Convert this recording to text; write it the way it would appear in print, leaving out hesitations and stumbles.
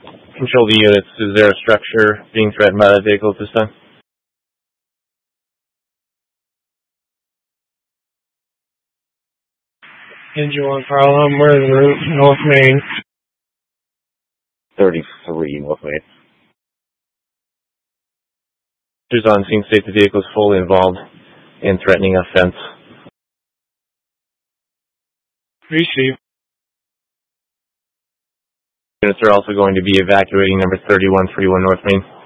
Control the units. Is there a structure being threatened by that vehicle at this time? Engine 1 problem, where's the route? North Main. 33 North Main. Officers on scene state the vehicle is fully involved in threatening offense. Receive. Units are also going to be evacuating number 3131 North Main.